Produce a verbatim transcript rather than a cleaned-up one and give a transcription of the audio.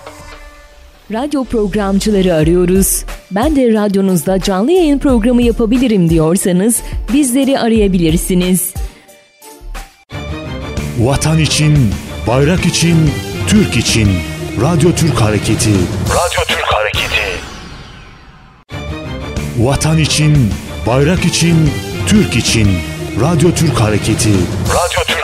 Radyo programcıları arıyoruz. Ben de radyonuzda canlı yayın programı yapabilirim diyorsanız bizleri arayabilirsiniz. Vatan için, bayrak için, Türk için. Radyo Türk Hareketi. Radyo Türk Hareketi. Vatan için, bayrak için, Türk için. Radyo Türk Hareketi. Radyo Türk